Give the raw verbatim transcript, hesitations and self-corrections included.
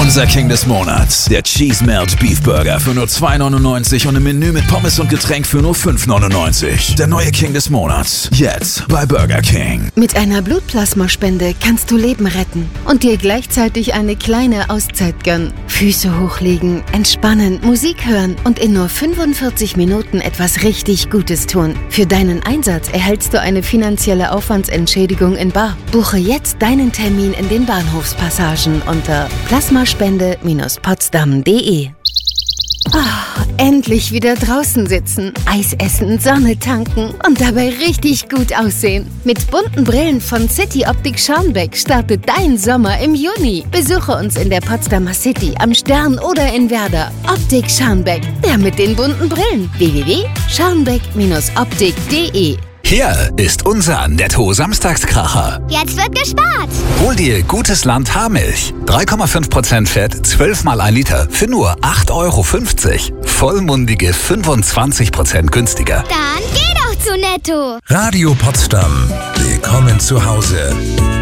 Unser King des Monats. Der Cheese Melt Beef Burger für nur zwei neunundneunzig und im Menü mit Pommes und Getränk für nur fünf neunundneunzig. Der neue King des Monats. Jetzt bei Burger King. Mit einer Blutplasmaspende kannst du Leben retten und dir gleichzeitig eine kleine Auszeit gönnen. Füße hochlegen, entspannen, Musik hören und in nur fünfundvierzig Minuten etwas richtig Gutes tun. Für deinen Einsatz erhältst du eine finanzielle Aufwandsentschädigung in bar. Buche jetzt deinen Termin in den Bahnhofspassagen unter plasmaspende Bindestrich potsdam punkt de. Oh, endlich wieder draußen sitzen, Eis essen, Sonne tanken und dabei richtig gut aussehen. Mit bunten Brillen von City Optik Scharnbeck startet dein Sommer im Juni. Besuche uns in der Potsdamer City, am Stern oder in Werder. Optik Scharnbeck, der mit den bunten Brillen. w w w punkt scharnbeck Bindestrich optik punkt de. Hier ist unser Netto-Samstagskracher. Jetzt wird gespart. Hol dir Gutes Land Haarmilch. drei Komma fünf Prozent Fett, zwölf mal ein Liter für nur acht Euro fünfzig. Vollmundige fünfundzwanzig Prozent günstiger. Dann geh doch zu Netto. Radio Potsdam. Willkommen zu Hause.